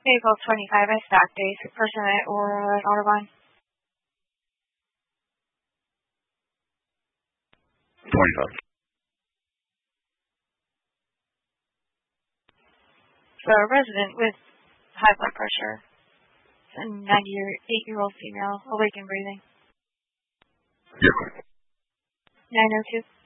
Vehicle 25 at stock days, person or an Autobahn. 25. So a resident with high blood pressure, a 98-year-old female, awake and breathing. Yeah. 902.